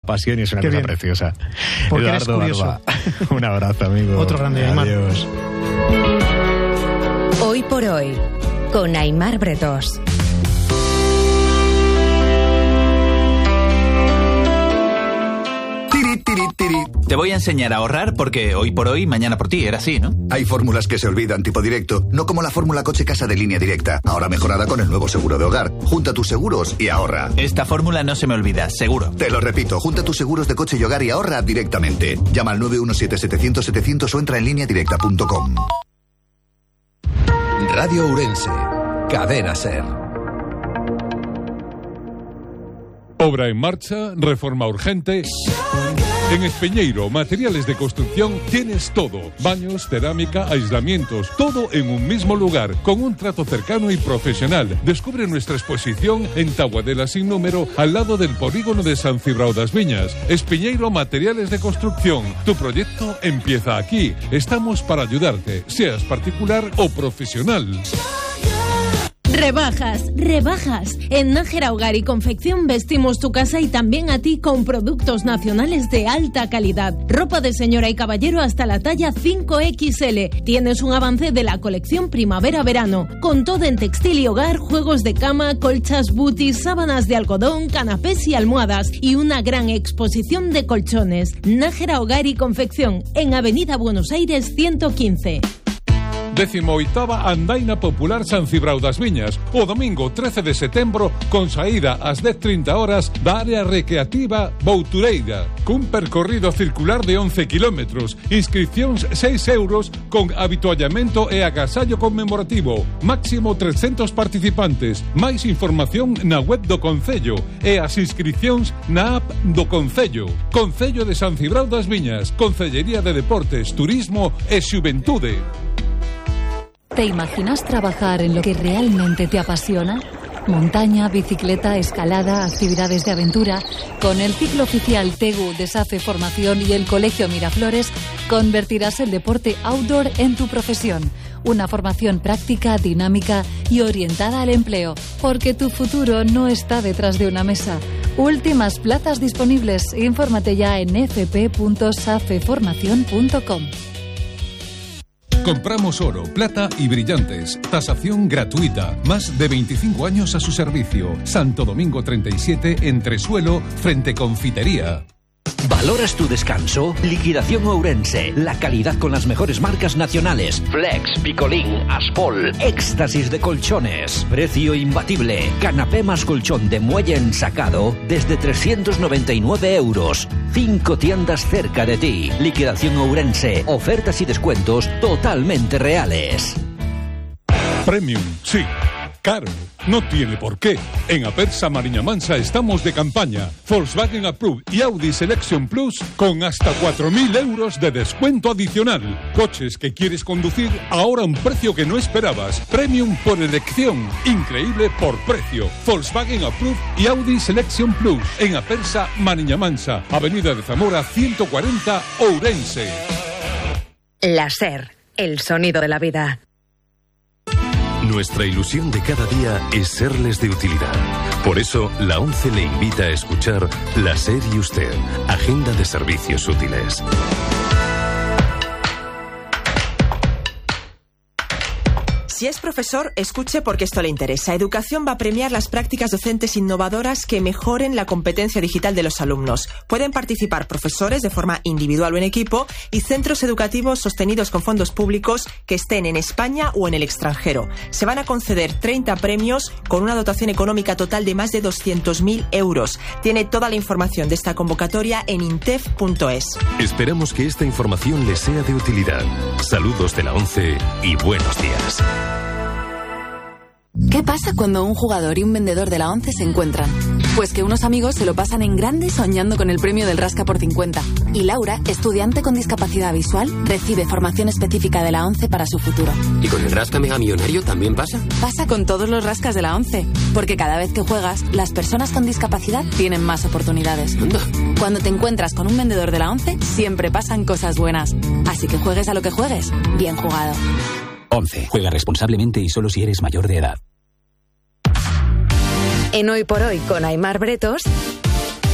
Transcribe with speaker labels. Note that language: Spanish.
Speaker 1: pasión y es una cosa preciosa.
Speaker 2: Porque Eduardo eres curioso.
Speaker 1: Barba. Un abrazo, amigo.
Speaker 2: Otro grande, Aimar.
Speaker 1: Adiós.
Speaker 3: Hoy por hoy, con Aimar Bretós.
Speaker 4: Te voy a enseñar a ahorrar porque hoy por hoy, mañana por ti, era así, ¿no?
Speaker 5: Hay fórmulas que se olvidan tipo directo, no como la fórmula coche-casa de Línea Directa, ahora mejorada con el nuevo seguro de hogar. Junta tus seguros y ahorra.
Speaker 4: Esta fórmula no se me olvida, seguro.
Speaker 5: Te lo repito, junta tus seguros de coche y hogar y ahorra directamente. Llama al 917-700-700 o entra en lineadirecta.com.
Speaker 6: Radio Ourense, Cadena SER.
Speaker 7: Obra en marcha, reforma urgente. En Espeñeiro, materiales de construcción, tienes todo. Baños, cerámica, aislamientos, todo en un mismo lugar, con un trato cercano y profesional. Descubre nuestra exposición en Taboadela sin número, al lado del polígono de San Cibrao das Viñas. Espeñeiro, materiales de construcción. Tu proyecto empieza aquí. Estamos para ayudarte, seas particular o profesional.
Speaker 8: Rebajas, rebajas. En Nájera Hogar y Confección vestimos tu casa y también a ti con productos nacionales de alta calidad. Ropa de señora y caballero hasta la talla 5XL. Tienes un avance de la colección primavera-verano, con todo en textil y hogar, juegos de cama, colchas, booties, sábanas de algodón, canapés y almohadas y una gran exposición de colchones. Nájera Hogar y Confección, en Avenida Buenos Aires 115.
Speaker 7: 18ª Andaina Popular San Cibrao das Viñas, o domingo 13 de setembro, con saída ás 10:30 horas da área recreativa Boutureira, cun percorrido circular de 11 kilómetros, inscripcións 6 euros, con habituallamento e agasallo conmemorativo, máximo 300 participantes. Máis información na web do Concello e as inscripcións na app do Concello. Concello de San Cibrao das Viñas, Concellería de Deportes, Turismo e Xuventude.
Speaker 9: ¿Te imaginas trabajar en lo que realmente te apasiona? Montaña, bicicleta, escalada, actividades de aventura. Con el ciclo oficial TEGU de SAFE Formación y el Colegio Miraflores, convertirás el deporte outdoor en tu profesión. Una formación práctica, dinámica y orientada al empleo, porque tu futuro no está detrás de una mesa. Últimas plazas disponibles. Infórmate ya en fp.safeformacion.com.
Speaker 7: Compramos oro, plata y brillantes. Tasación gratuita. Más de 25 años a su servicio. Santo Domingo 37, Entresuelo, frente Confitería.
Speaker 10: ¿Valoras tu descanso? Liquidación Ourense. La calidad con las mejores marcas nacionales. Flex, Picolín, Aspol. Éxtasis de colchones. Precio imbatible. Canapé más colchón de muelle ensacado desde 399 euros. 5 tiendas cerca de ti. Liquidación Ourense. Ofertas y descuentos totalmente reales.
Speaker 7: Premium, sí. Caro, no tiene por qué. En Apersa Mariña Mansa estamos de campaña. Volkswagen Approved y Audi Selection Plus con hasta 4.000 euros de descuento adicional. Coches que quieres conducir ahora a un precio que no esperabas. Premium por elección, increíble por precio. Volkswagen Approved y Audi Selection Plus en Apersa Mariña Mansa, Avenida de Zamora 140, Ourense.
Speaker 3: La SER, el sonido de la vida.
Speaker 11: Nuestra ilusión de cada día es serles de utilidad. Por eso, la ONCE le invita a escuchar La SER y Usted, Agenda de Servicios Útiles.
Speaker 12: Si es profesor, escuche porque esto le interesa. Educación va a premiar las prácticas docentes innovadoras que mejoren la competencia digital de los alumnos. Pueden participar profesores de forma individual o en equipo y centros educativos sostenidos con fondos públicos que estén en España o en el extranjero. Se van a conceder 30 premios con una dotación económica total de más de 200.000 euros. Tiene toda la información de esta convocatoria en intef.es.
Speaker 11: Esperamos que esta información les sea de utilidad. Saludos de la ONCE y buenos días.
Speaker 13: ¿Qué pasa cuando un jugador y un vendedor de la ONCE se encuentran? Pues que unos amigos se lo pasan en grande soñando con el premio del Rasca por 50. Y Laura, estudiante con discapacidad visual, recibe formación específica de la ONCE para su futuro.
Speaker 14: ¿Y con el Rasca Mega Millonario también pasa?
Speaker 13: Pasa con todos los rascas de la ONCE. Porque cada vez que juegas, las personas con discapacidad tienen más oportunidades.
Speaker 14: Anda.
Speaker 13: Cuando te encuentras con un vendedor de la ONCE, siempre pasan cosas buenas. Así que juegues a lo que juegues, bien jugado.
Speaker 15: ONCE. Juega responsablemente y solo si eres mayor de edad.
Speaker 3: En Hoy por Hoy con Aimar Bretós,